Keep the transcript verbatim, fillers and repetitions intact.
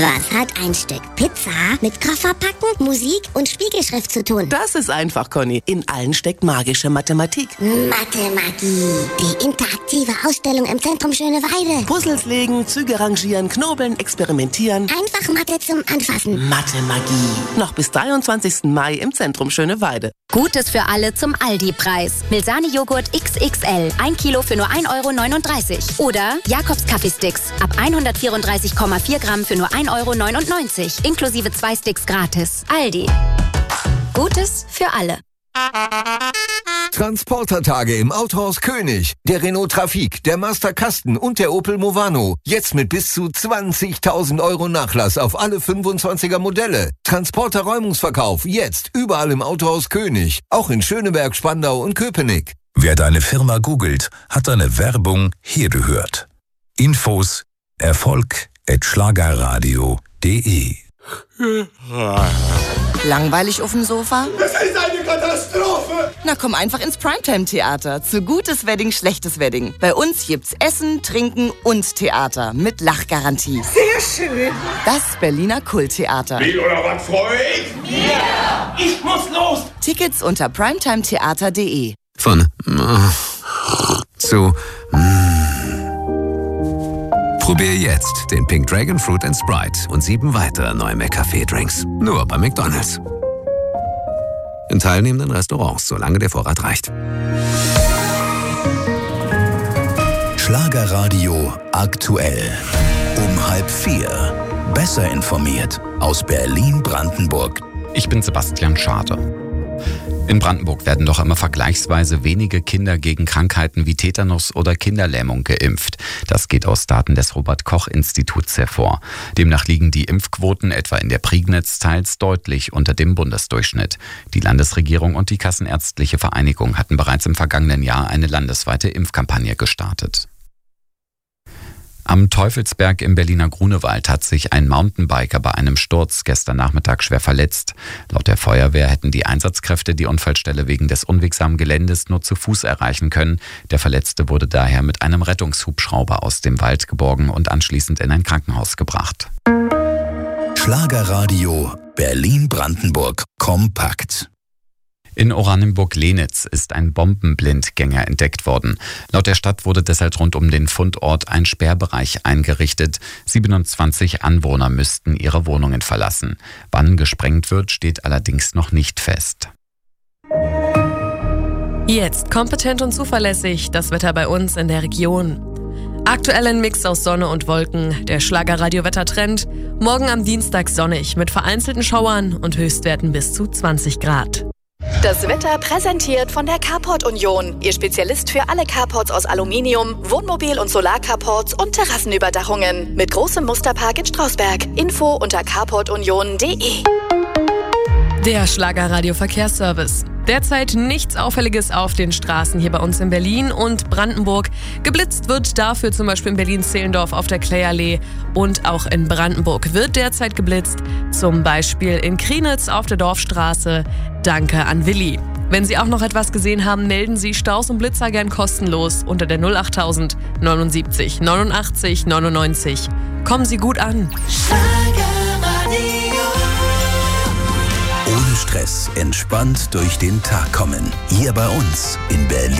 Was hat ein Stück Pizza mit Kofferpacken, Musik und Spiegelschrift zu tun? Das ist einfach, Conny. In allen steckt magische Mathematik. Mathe-Magie. Die interaktive Ausstellung im Zentrum Schöneweide. Puzzles legen, Züge rangieren, knobeln, experimentieren. Einfach Mathe zum Anfassen. Mathe-Magie. Noch bis dreiundzwanzigsten Mai im Zentrum Schöneweide. Gutes für alle zum Aldi-Preis. Milsani-Joghurt X X L. Ein Kilo für nur ein Euro neununddreißig. Oder Jakobs Kaffeesticks. Ab hundertvierunddreißig Komma vier Gramm für nur ein Euro neunundneunzig. Inklusive zwei Sticks gratis. Aldi. Gutes für alle. Transportertage im Autohaus König. Der Renault Trafic, der Master Kasten und der Opel Movano. Jetzt mit bis zu zwanzigtausend Euro Nachlass auf alle fünfundzwanziger Modelle. Transporter-Räumungsverkauf jetzt überall im Autohaus König. Auch in Schöneberg, Spandau und Köpenick. Wer deine Firma googelt, hat deine Werbung hier gehört. Infos Erfolg at schlagerradio punkt de. Langweilig auf dem Sofa? Das ist eine Katastrophe! Na komm einfach ins Primetime-Theater. Zu gutes Wedding, schlechtes Wedding. Bei uns gibt's Essen, Trinken und Theater mit Lachgarantie. Sehr schön! Das Berliner Kulttheater. Wie oder was freue ich? Yeah. Ich muss los! Tickets unter primetimetheater punkt de. Von zu Probier jetzt den Pink Dragon Fruit and Sprite und sieben weitere neue McCafé-Drinks. Nur bei McDonald's. In teilnehmenden Restaurants, solange der Vorrat reicht. Schlagerradio aktuell. Um halb vier. Besser informiert aus Berlin-Brandenburg. Ich bin Sebastian Schade. In Brandenburg werden doch immer vergleichsweise wenige Kinder gegen Krankheiten wie Tetanus oder Kinderlähmung geimpft. Das geht aus Daten des Robert-Koch-Instituts hervor. Demnach liegen die Impfquoten etwa in der Prignitz teils deutlich unter dem Bundesdurchschnitt. Die Landesregierung und die Kassenärztliche Vereinigung hatten bereits im vergangenen Jahr eine landesweite Impfkampagne gestartet. Am Teufelsberg im Berliner Grunewald hat sich ein Mountainbiker bei einem Sturz gestern Nachmittag schwer verletzt. Laut der Feuerwehr hätten die Einsatzkräfte die Unfallstelle wegen des unwegsamen Geländes nur zu Fuß erreichen können. Der Verletzte wurde daher mit einem Rettungshubschrauber aus dem Wald geborgen und anschließend in ein Krankenhaus gebracht. Schlagerradio Berlin-Brandenburg kompakt. In Oranienburg-Lenitz ist ein Bombenblindgänger entdeckt worden. Laut der Stadt wurde deshalb rund um den Fundort ein Sperrbereich eingerichtet. siebenundzwanzig Anwohner müssten ihre Wohnungen verlassen. Wann gesprengt wird, steht allerdings noch nicht fest. Jetzt kompetent und zuverlässig das Wetter bei uns in der Region. Aktuell ein Mix aus Sonne und Wolken. Der Schlagerradio-Wettertrend. Morgen am Dienstag sonnig mit vereinzelten Schauern und Höchstwerten bis zu zwanzig Grad. Das Wetter präsentiert von der Carport Union. Ihr Spezialist für alle Carports aus Aluminium, Wohnmobil- und Solarcarports und Terrassenüberdachungen. Mit großem Musterpark in Strausberg. Info unter carport union punkt de. Der Schlagerradio-Verkehrsservice. Derzeit nichts Auffälliges auf den Straßen hier bei uns in Berlin und Brandenburg. Geblitzt wird dafür zum Beispiel in Berlin-Zehlendorf auf der Klayallee und auch in Brandenburg wird derzeit geblitzt, zum Beispiel in Krienitz auf der Dorfstraße. Danke an Willi. Wenn Sie auch noch etwas gesehen haben, melden Sie Staus und Blitzer gern kostenlos unter der null achttausend neunundsiebzig neunundachtzig neunundneunzig. Kommen Sie gut an. Ohne Stress, entspannt durch den Tag kommen. Hier bei uns in Berlin.